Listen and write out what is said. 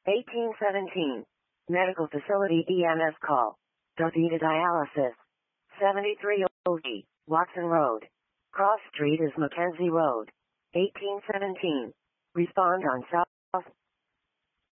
1817. Medical facility EMS call. DaVita Dialysis. 73 OD, Watson Road. Cross Street is Mackenzie Road. 1817. Respond on South